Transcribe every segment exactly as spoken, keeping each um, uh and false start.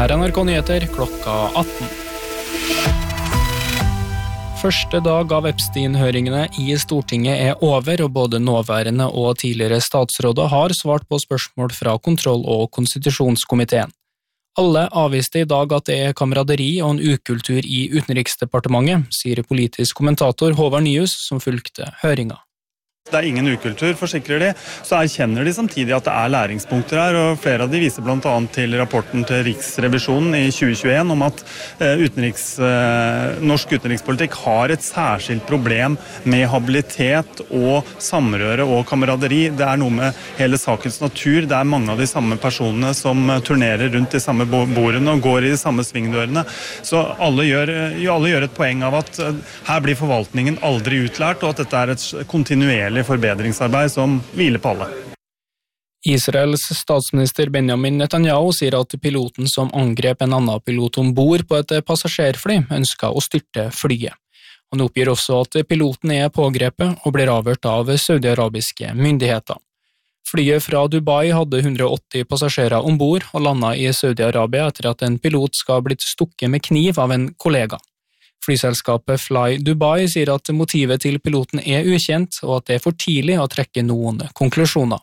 Her er N R K Nyheter klokka atten. Første dag av Epstein-høringene i Stortinget er over, og både nåværende og tidligere statsråder har svart på spørsmål fra kontroll- og konstitusjonskomiteen. Alle avviste i dag at det er kameraderi og en ukultur i Utenriksdepartementet, sier politisk kommentator Håvard Nyhus, som fulgte høringa. Det er ingen ukultur, forsikrer de. Så erkjenner de samtidig at det er læringspunkter her, og flere av de viser blant annet til rapporten til Riksrevisjonen i tjue tjueen om at utenriks, norsk utenrikspolitikk har et særskilt problem med habilitet og samrøre og kameraderi. Det er noe med hele sakens natur. Det er mange av de samme personene som turnerer rundt de samme bordene og går i de samme svingdørene. Så alle gjør, alle gjør et poeng av at her blir forvaltningen aldri utlært, og at dette er et kontinuerlig forbedringsarbeid som hviler på alle. Israels statsminister Benjamin Netanyahu sier at piloten som angrep en annen pilot ombord på et passasjerfly ønsket å styrte flyet. Han oppgir også at piloten er pågrepet og blir avhørt av saudi-arabiske myndigheter. Flyet fra Dubai hadde hundre og åtti passasjerer ombord og landet i Saudi-Arabia etter at en pilot skal ha blitt stukket med kniv av en kollega. Flyselskapet Fly Dubai sier at motivet til piloten er ukjent, og at det er for tidlig å trekke noen konklusjoner.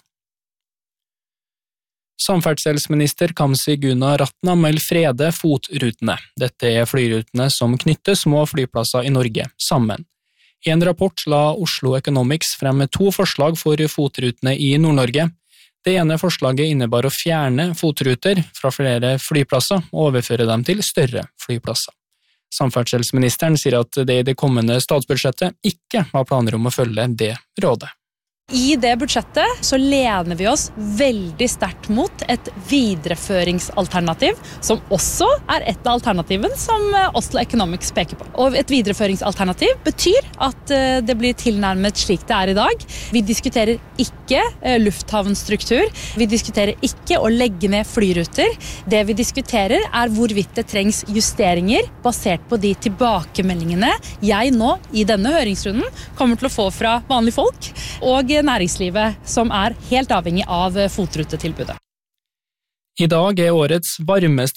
Samferdselsminister Kamzy Gunaratnam Ratna melder frede FOT-rutene. Dette er flyrutene som knytter små flyplasser i Norge sammen. I en rapport la Oslo Economics frem to forslag for FOT-rutene i Nord-Norge. Det ene forslaget innebar å fjerne FOT-ruter fra flere flyplasser og overføre dem til større flyplasser. Samferdselsministeren sier at det i det kommende statsbudsjettet ikke har planer om å følge det rådet. I det budsjettet så lener vi oss veldig sterkt mot et videreføringsalternativ, som også er et av alternativene som Oslo Economics peker på. Og et videreføringsalternativ betyr at det blir tilnærmet slik det er i dag. Vi diskuterer ikke lufthavnstruktur, vi diskuterer ikke å legge ned flyruter. Det vi diskuterer er hvorvidt det trengs justeringer basert på de tilbakemeldingene jeg nå i denne høringsrunden kommer til å få fra vanlige folk og næringslivet, som er helt avhengig av fotrutetilbudet. I dag er årets varmeste